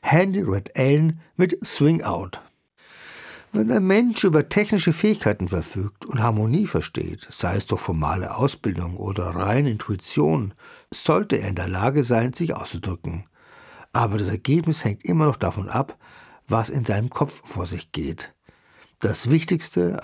Handy Red Allen mit Swing Out. Wenn ein Mensch über technische Fähigkeiten verfügt und Harmonie versteht, sei es durch formale Ausbildung oder reine Intuition, sollte er in der Lage sein, sich auszudrücken. Aber das Ergebnis hängt immer noch davon ab, was in seinem Kopf vor sich geht. Das Wichtigste